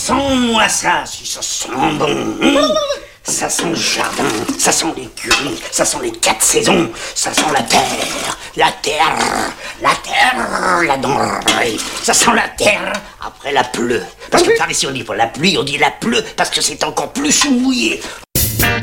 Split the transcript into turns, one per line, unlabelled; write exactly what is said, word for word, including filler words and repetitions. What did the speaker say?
Sens-moi ça, si ça sent bon. Hum. Ça sent le jardin, ça sent l'écurie, ça sent les quatre saisons, ça sent la terre, la terre, la terre, la denrée. Ça sent la terre après la pleut. Parce que par ici on dit pas la pluie, on dit la pleut parce que c'est encore plus mouillé.